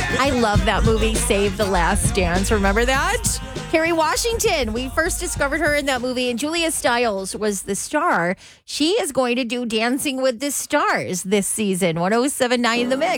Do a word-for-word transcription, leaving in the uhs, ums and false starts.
I love that movie, Save the Last Dance. Remember that? Kerry Washington. We first discovered her in that movie, and Julia Stiles was the star. She is going to do Dancing with the Stars this season. one oh seven point nine The Mix.